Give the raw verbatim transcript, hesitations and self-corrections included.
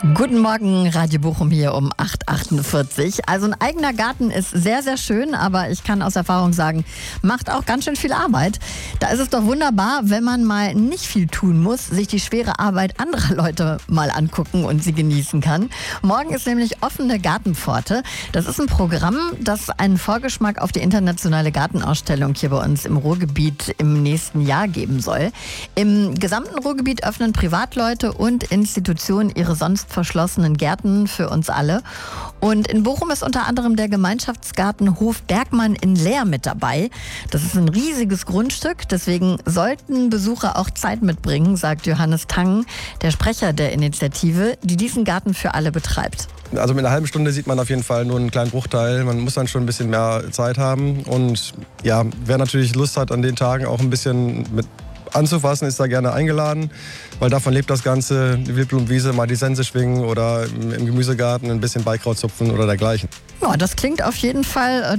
Guten Morgen, Radio Bochum hier um acht Uhr achtundvierzig. Also ein eigener Garten ist sehr, sehr schön, aber ich kann aus Erfahrung sagen, macht auch ganz schön viel Arbeit. Da ist es doch wunderbar, wenn man mal nicht viel tun muss, sich die schwere Arbeit anderer Leute mal angucken und sie genießen kann. Morgen ist nämlich offene Gartenpforte. Das ist ein Programm, das einen Vorgeschmack auf die internationale Gartenausstellung hier bei uns im Ruhrgebiet im nächsten Jahr geben soll. Im gesamten Ruhrgebiet öffnen Privatleute und Institutionen ihre sonst verschlossenen Gärten für uns alle. Und in Bochum ist unter anderem der Gemeinschaftsgarten Hof Bergmann in Leer mit dabei. Das ist ein riesiges Grundstück, deswegen sollten Besucher auch Zeit mitbringen, sagt Johannes Tang, der Sprecher der Initiative, die diesen Garten für alle betreibt. Also mit einer halben Stunde sieht man auf jeden Fall nur einen kleinen Bruchteil. Man muss dann schon ein bisschen mehr Zeit haben. Und ja, wer natürlich Lust hat, an den Tagen auch ein bisschen mit anzufassen, ist da gerne eingeladen, weil davon lebt das Ganze. Die Wildblumenwiese, mal die Sense schwingen oder im Gemüsegarten ein bisschen Beikraut zupfen oder dergleichen. Ja, das klingt auf jeden Fall